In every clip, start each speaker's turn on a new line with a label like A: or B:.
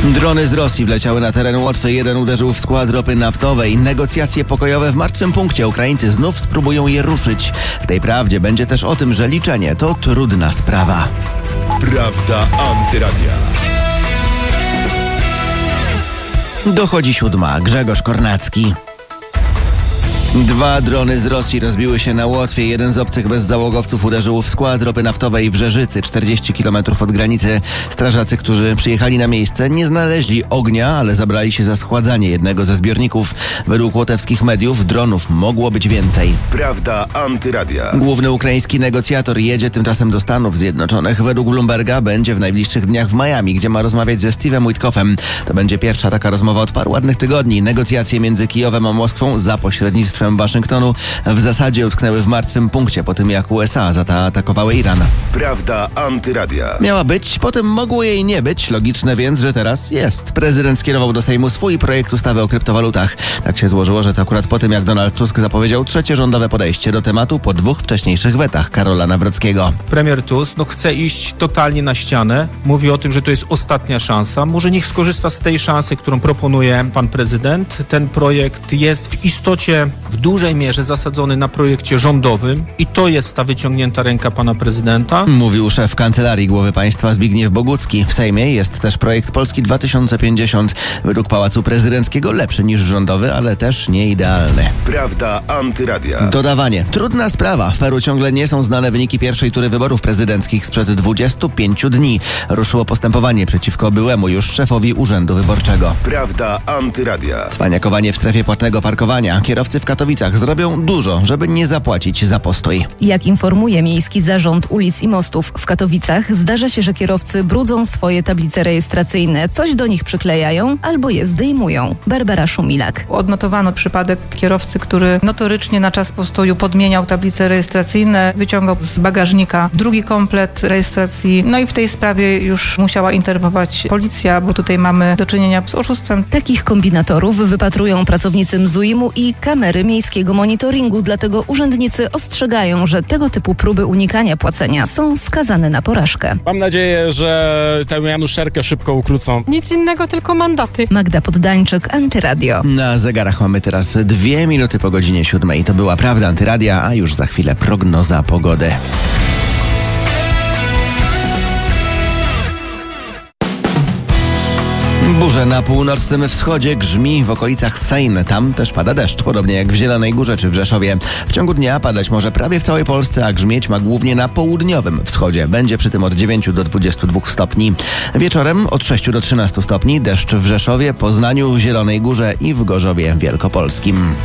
A: Drony z Rosji wleciały na teren Łotwy. Jeden uderzył w skład ropy naftowej. Negocjacje pokojowe w martwym punkcie. Ukraińcy znów spróbują je ruszyć. W tej prawdzie będzie też o tym, że liczenie to trudna sprawa.
B: Prawda Antyradia.
A: Dochodzi 7. Grzegorz Kornacki. 2 drony z Rosji rozbiły się na Łotwie. Jeden z obcych bezzałogowców uderzył w skład ropy naftowej w Rzeżycy, 40 km od granicy. Strażacy, którzy przyjechali na miejsce, nie znaleźli ognia, ale zabrali się za schładzanie jednego ze zbiorników. Według łotewskich mediów dronów mogło być więcej.
B: Prawda Antyradia.
A: Główny ukraiński negocjator jedzie tymczasem do Stanów Zjednoczonych. Według Bloomberga będzie w najbliższych dniach w Miami, gdzie ma rozmawiać ze Steve'em Witkoffem. To będzie pierwsza taka rozmowa od paru ładnych tygodni. Negocjacje między Kijowem a Moskwą za pośrednictwem Waszyngtonu w zasadzie utknęły w martwym punkcie po tym, jak USA zaatakowały Iran.
B: Prawda Antyradia.
A: Miała być, potem mogło jej nie być. Logiczne więc, że teraz jest. Prezydent skierował do Sejmu swój projekt ustawy o kryptowalutach. Tak się złożyło, że to akurat po tym, jak Donald Tusk zapowiedział trzecie rządowe podejście do tematu po 2 wcześniejszych wetach Karola Nawrockiego.
C: Premier Tusk chce iść totalnie na ścianę. Mówi o tym, że to jest ostatnia szansa. Może niech skorzysta z tej szansy, którą proponuje pan prezydent. Ten projekt jest w istocie w dużej mierze zasadzony na projekcie rządowym i to jest ta wyciągnięta ręka pana prezydenta.
A: Mówił szef Kancelarii Głowy Państwa Zbigniew Bogucki. W Sejmie jest też projekt Polski 2050. Według Pałacu Prezydenckiego lepszy niż rządowy, ale też nie idealny.
B: Prawda Antyradia.
A: Dodawanie. Trudna sprawa. W Peru ciągle nie są znane wyniki pierwszej tury wyborów prezydenckich sprzed 25 dni. Ruszyło postępowanie przeciwko byłemu już szefowi Urzędu Wyborczego.
B: Prawda Antyradia.
A: Cwaniakowanie w strefie płatnego parkowania. Kierowcy w Katowicach zrobią dużo, żeby nie zapłacić za postój.
D: Jak informuje Miejski Zarząd Ulic i Mostów w Katowicach, zdarza się, że kierowcy brudzą swoje tablice rejestracyjne, coś do nich przyklejają albo je zdejmują. Barbara Szumilak.
E: Odnotowano przypadek kierowcy, który notorycznie na czas postoju podmieniał tablice rejestracyjne, wyciągał z bagażnika drugi komplet rejestracji. No i w tej sprawie już musiała interweniować policja, bo tutaj mamy do czynienia z oszustwem.
D: Takich kombinatorów wypatrują pracownicy MZUiM-u i kamery miejskiego monitoringu, dlatego urzędnicy ostrzegają, że tego typu próby unikania płacenia są skazane na porażkę.
F: Mam nadzieję, że tę Januszerkę szybko ukrócą.
G: Nic innego, tylko mandaty.
D: Magda Poddańczyk, Antyradio.
A: Na zegarach mamy teraz 2 minuty po godzinie 7. To była Prawda Antyradia, a już za chwilę prognoza pogody. Burze na północnym wschodzie, grzmi w okolicach Sejn. Tam też pada deszcz, podobnie jak w Zielonej Górze czy w Rzeszowie. W ciągu dnia padać może prawie w całej Polsce, a grzmieć ma głównie na południowym wschodzie. Będzie przy tym od 9 do 22 stopni. Wieczorem od 6 do 13 stopni, deszcz w Rzeszowie, Poznaniu, Zielonej Górze i w Gorzowie Wielkopolskim.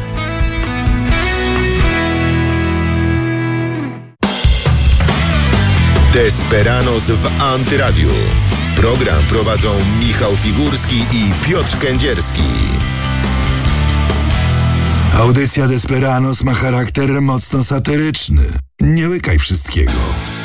B: Desperados w Antyradiu. Program prowadzą Michał Figurski i Piotr Kędzierski.
H: Audycja Desperados ma charakter mocno satyryczny. Nie łykaj wszystkiego.